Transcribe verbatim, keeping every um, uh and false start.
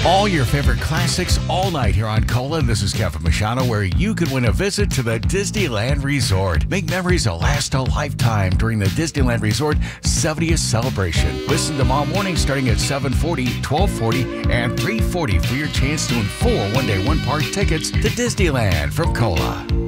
All your favorite classics all night here on Cola. This is Kevin Machado, where you can win a visit to the Disneyland Resort. Make memories that last a lifetime during the Disneyland Resort seventieth celebration. Listen tomorrow morning starting at seven forty, twelve forty, and three forty for your chance to win four one-day, one-park tickets to Disneyland from Cola.